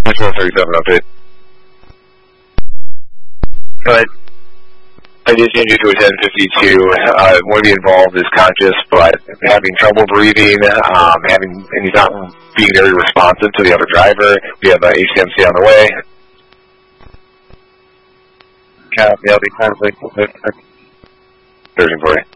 National 37 update. But I did change it to a 1052. One of the involved is conscious, but having trouble breathing, and he's not being very responsive to the other driver. We have HCMC on the way. Copy, I'll be translating. Searching for you.